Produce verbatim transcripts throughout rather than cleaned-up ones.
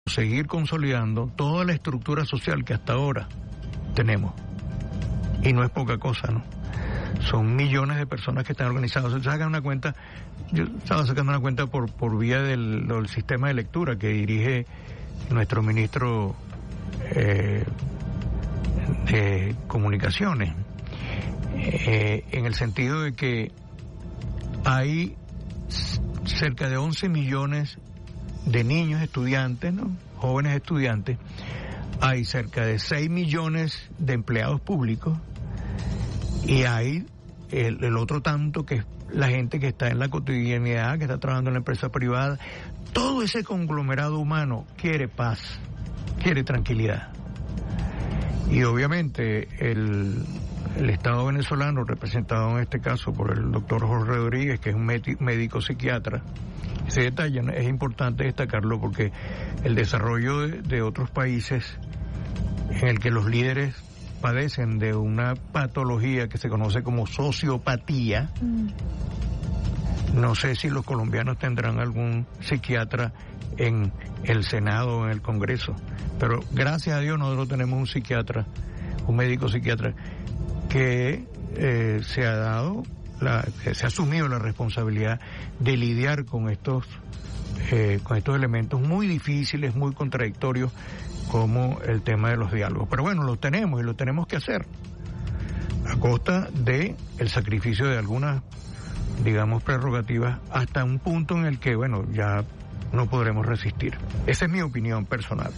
seguir consolidando toda la estructura social que hasta ahora tenemos. Y no es poca cosa, ¿no? Son millones de personas que están organizadas. Se sacan una cuenta, yo estaba sacando una cuenta por, por vía del, del sistema de lectura que dirige nuestro ministro eh, de Comunicaciones, eh, en el sentido de que hay cerca de once millones de niños estudiantes, ¿no? Jóvenes estudiantes, hay cerca de seis millones de empleados públicos y hay el, el otro tanto que es la gente que está en la cotidianidad, que está trabajando en la empresa privada. Todo ese conglomerado humano quiere paz, quiere tranquilidad. Y obviamente el, el Estado venezolano, representado en este caso por el doctor Jorge Rodríguez, que es un médico psiquiatra, ese detalle es importante destacarlo porque el desarrollo de, de otros países en el que los líderes padecen de una patología que se conoce como sociopatía, mm. no sé si los colombianos tendrán algún psiquiatra en el Senado o en el Congreso, pero gracias a Dios nosotros tenemos un psiquiatra, un médico psiquiatra que eh, se ha dado La, se ha asumido la responsabilidad de lidiar con estos eh, con estos elementos muy difíciles, muy contradictorios, como el tema de los diálogos. Pero bueno, los tenemos y lo tenemos que hacer a costa de el sacrificio de algunas, digamos, prerrogativas, hasta un punto en el que, bueno, ya no podremos resistir. Esa es mi opinión personal.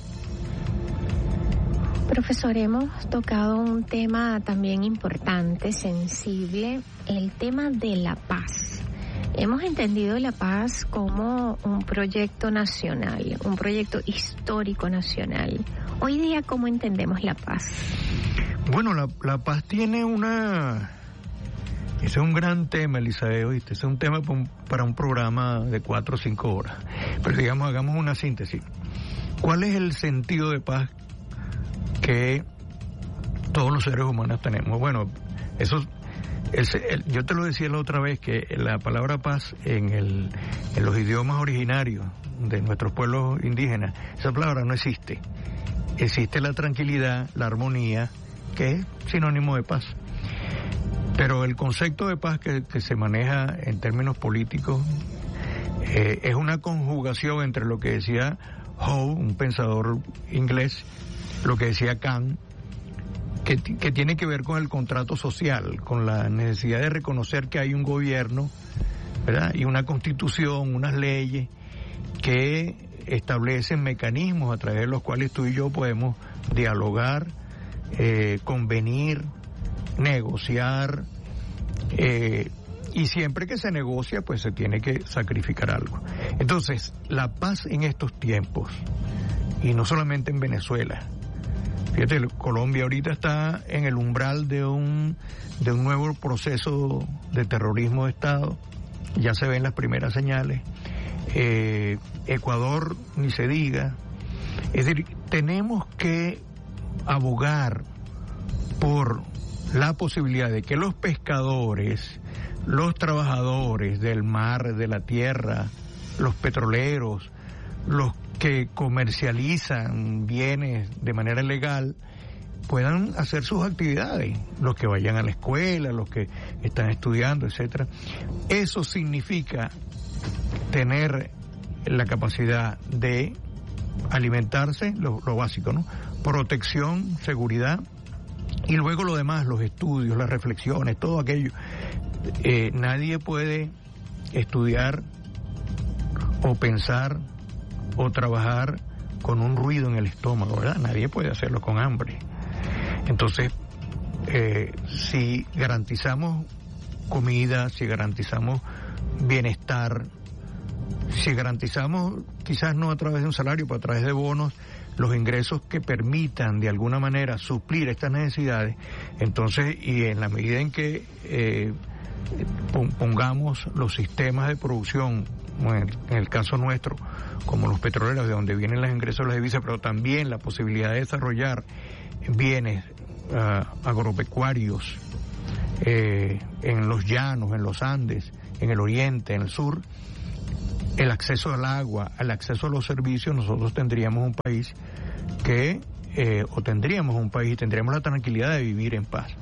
Profesor, hemos tocado un tema también importante, sensible, el tema de la paz. Hemos entendido la paz como un proyecto nacional, un proyecto histórico nacional. Hoy día, ¿cómo entendemos la paz? Bueno, la, la paz tiene una... Ese es un gran tema, Elizabeth, ¿oíste? Ese es un tema para un, para un programa de cuatro o cinco horas. Pero digamos, hagamos una síntesis. ¿Cuál es el sentido de paz que todos los seres humanos tenemos? Bueno, eso, el, el, yo te lo decía la otra vez, que la palabra paz en, el, en los idiomas originarios de nuestros pueblos indígenas, esa palabra no existe. Existe la tranquilidad, la armonía, que es sinónimo de paz. Pero el concepto de paz que, que se maneja en términos políticos eh, es una conjugación entre lo que decía Howe, un pensador inglés, lo que decía Kant, que, que tiene que ver con el contrato social, con la necesidad de reconocer que hay un gobierno, ¿verdad? Y una constitución, unas leyes que establecen mecanismos a través de los cuales tú y yo podemos dialogar, eh, convenir, negociar, eh, y siempre que se negocia pues se tiene que sacrificar algo. Entonces, la paz en estos tiempos, y no solamente en Venezuela, fíjate, Colombia ahorita está en el umbral de un de un nuevo proceso de terrorismo de Estado, ya se ven las primeras señales. eh, Ecuador ni se diga. Es decir, tenemos que abogar por la posibilidad de que los pescadores, los trabajadores del mar, de la tierra, los petroleros, los que comercializan bienes de manera legal, puedan hacer sus actividades, los que vayan a la escuela, los que están estudiando, etcétera. Eso significa tener la capacidad de alimentarse, lo, lo básico, ¿no? Protección, seguridad, y luego lo demás, los estudios, las reflexiones, todo aquello. Eh, nadie puede estudiar o pensar o trabajar con un ruido en el estómago, ¿verdad? Nadie puede hacerlo con hambre. Entonces, eh, si garantizamos comida, si garantizamos bienestar, si garantizamos, quizás no a través de un salario, pero a través de bonos, los ingresos que permitan de alguna manera suplir estas necesidades, entonces, y en la medida en que eh, pongamos los sistemas de producción, en el, en el caso nuestro, como los petroleros, de donde vienen los ingresos de las divisas, pero también la posibilidad de desarrollar bienes uh, agropecuarios eh, en los llanos, en los Andes, en el oriente, en el sur, el acceso al agua, el acceso a los servicios, nosotros tendríamos un país que, eh, o tendríamos un país, tendríamos la tranquilidad de vivir en paz.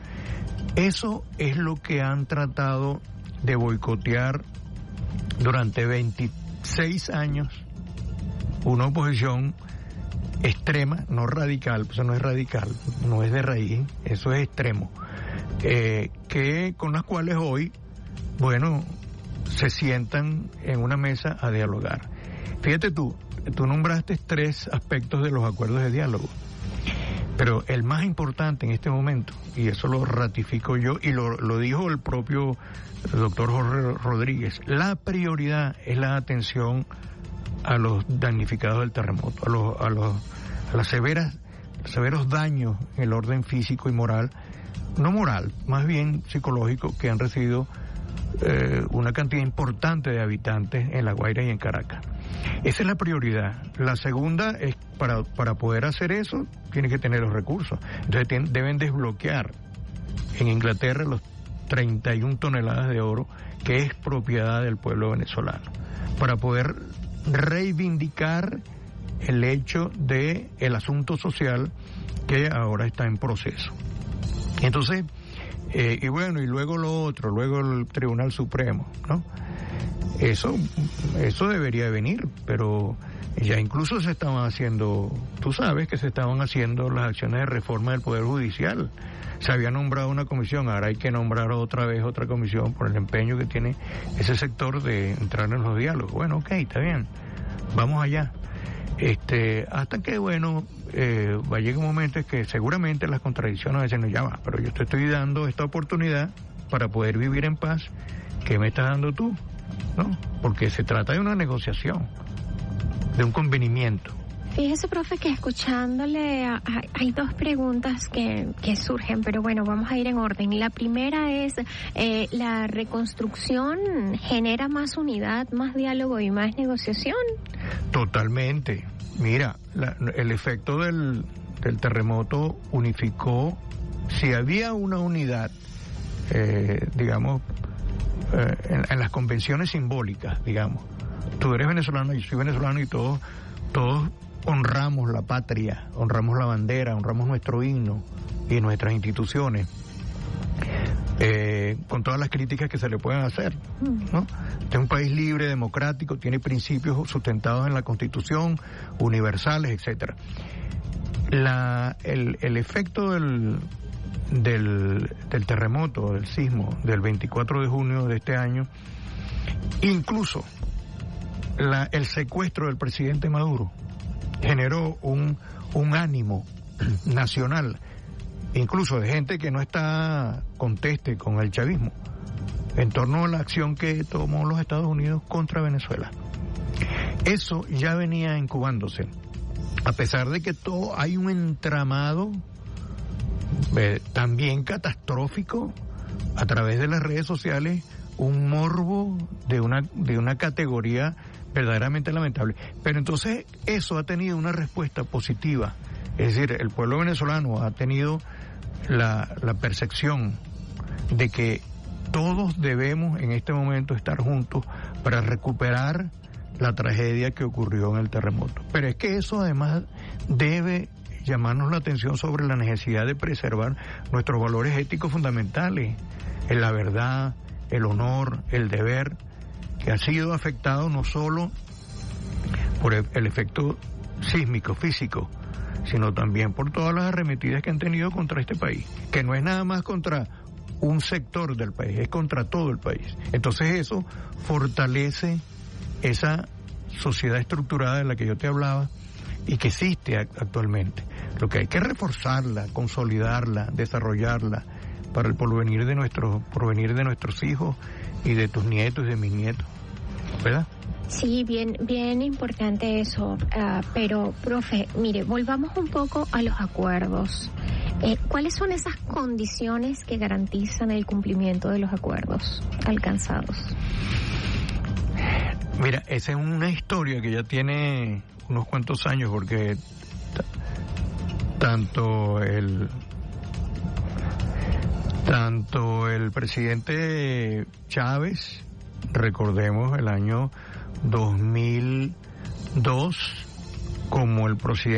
Eso es lo que han tratado de boicotear durante veintiséis años una oposición extrema, no radical, eso no es radical, no es de raíz, eso es extremo, eh, que con las cuales hoy, bueno, se sientan en una mesa a dialogar. Fíjate tú, tú nombraste tres aspectos de los acuerdos de diálogo, pero el más importante en este momento, y eso lo ratifico yo, y lo, lo dijo el propio doctor Jorge Rodríguez, la prioridad es la atención a los damnificados del terremoto, a los, a los, a las severas, severos daños en el orden físico y moral, no moral, más bien psicológico, que han recibido eh, una cantidad importante de habitantes en La Guaira y en Caracas. Esa es la prioridad. La segunda es, para, para poder hacer eso, tiene que tener los recursos. Entonces tienen, deben desbloquear en Inglaterra los treinta y una toneladas de oro que es propiedad del pueblo venezolano, para poder reivindicar el hecho de el asunto social que ahora está en proceso. Entonces, eh, y bueno, y luego lo otro, luego el Tribunal Supremo, ¿no? Eso, eso debería venir, pero ya incluso se estaban haciendo, tú sabes que se estaban haciendo las acciones de reforma del Poder Judicial. Se había nombrado una comisión, ahora hay que nombrar otra vez otra comisión por el empeño que tiene ese sector de entrar en los diálogos. Bueno, ok, está bien, vamos allá. Este, hasta que, bueno, eh, va a llegar un momento en que seguramente las contradicciones dicen, no, ya va, pero yo te estoy dando esta oportunidad para poder vivir en paz, ¿qué me estás dando tú? ¿No? Porque se trata de una negociación, de un convenimiento. Fíjese, profe, que escuchándole a, a, hay dos preguntas que, que surgen, pero bueno, vamos a ir en orden. La primera es, eh, ¿la reconstrucción genera más unidad, más diálogo y más negociación? Totalmente. Mira, la, el efecto del, del terremoto unificó. Si había una unidad, eh, digamos, eh, en, en las convenciones simbólicas, digamos, tú eres venezolano, yo soy venezolano y todos, todos honramos la patria, honramos la bandera, honramos nuestro himno y nuestras instituciones, eh, con todas las críticas que se le pueden hacer, ¿no? Este es un país libre, democrático, tiene principios sustentados en la Constitución, universales, etcétera. La, el, el efecto del, del, del terremoto, del sismo, del veinticuatro de junio de este año, incluso la, el secuestro del presidente Maduro, generó un, un ánimo nacional, incluso de gente que no está conteste con el chavismo, en torno a la acción que tomó los Estados Unidos contra Venezuela. Eso ya venía incubándose, a pesar de que todo hay un entramado eh, también catastrófico a través de las redes sociales, un morbo de una, de una categoría verdaderamente lamentable. Pero entonces eso ha tenido una respuesta positiva, es decir, el pueblo venezolano ha tenido la, la percepción de que todos debemos en este momento estar juntos para recuperar la tragedia que ocurrió en el terremoto. Pero es que eso además debe llamarnos la atención sobre la necesidad de preservar nuestros valores éticos fundamentales, en la verdad, el honor, el deber, que ha sido afectado no solo por el, el efecto sísmico, físico, sino también por todas las arremetidas que han tenido contra este país, que no es nada más contra un sector del país, es contra todo el país. Entonces eso fortalece esa sociedad estructurada de la que yo te hablaba y que existe actualmente. Lo que hay que reforzarla, consolidarla, desarrollarla para el porvenir de nuestros, porvenir de nuestros hijos y de tus nietos y de mis nietos, ¿verdad? Sí, bien, bien importante eso, uh, pero, profe, mire, volvamos un poco a los acuerdos. Eh, ¿Cuáles son esas condiciones que garantizan el cumplimiento de los acuerdos alcanzados? Mira, esa es una historia que ya tiene unos cuantos años, porque t- tanto el tanto el presidente Chávez, recordemos el año dos mil dos como el presidente